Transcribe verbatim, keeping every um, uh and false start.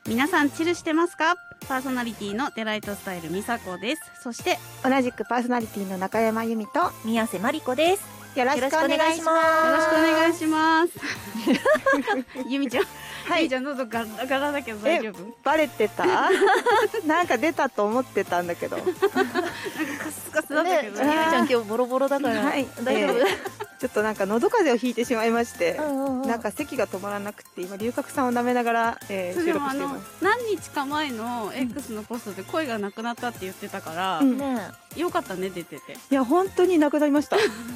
皆さんチルしてますか？パーソナリティのデライトスタイルみさこです。そして同じくパーソナリティの中山由美と宮瀬まりこです。 よろしくお願いしまよろしくお願いす。 しますゆみちゃん、 はいゆみちゃん喉ガラガラだけど大丈夫？ バレてたなんか出たと思ってたんだけどなんかカスカスだったけど、 ね、ゆみちゃん今日ボロボロだから、 はい、 大丈夫、 えーちょっとなんか喉風邪をひいてしまいまして、 うんうんうん、 なんか咳が止まらなくて今龍角散を舐めながら、えー、収それもあの録しています。 何日か前の X のポストで声がなくなったって言ってたから、 うんねよかったね出てて。 いや本当になくなりました